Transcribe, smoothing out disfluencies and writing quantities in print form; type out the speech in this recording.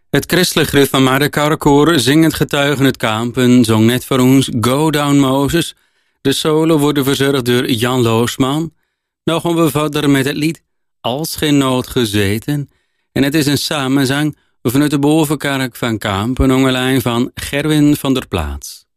Het christelijk gereformeerde kerkkoor zingend getuigen het kampen zong net voor ons Go Down Moses. De solo worden verzorgd door Jan Loosman. Nou gaan we verder met het lied Als geen nood gezeten. En het is een samenzang vanuit de bovenkerk van Kampen, onder lijn van Gerwin van der Plaats.